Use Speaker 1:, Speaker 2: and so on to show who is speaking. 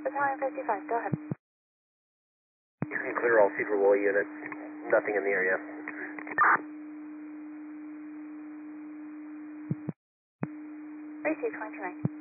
Speaker 1: Battalion 55, go ahead.
Speaker 2: You can clear all Cedar Wall units. Nothing in the area.
Speaker 1: AC 29.